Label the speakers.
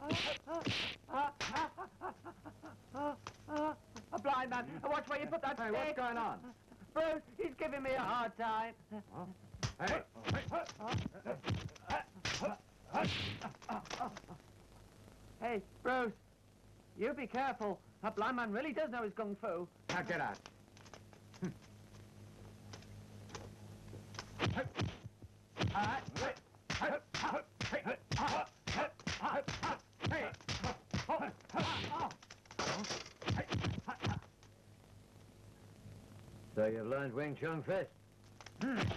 Speaker 1: A blind man. Watch where you put that
Speaker 2: Hey,
Speaker 1: stick.
Speaker 2: what's going on?
Speaker 1: Bruce, he's giving me a hard time.
Speaker 2: Huh? Hey!
Speaker 1: Hey, Bruce, you be careful. That blind man really does know his kung fu.
Speaker 2: Now get out.
Speaker 3: So you've learned Wing Chun Fist?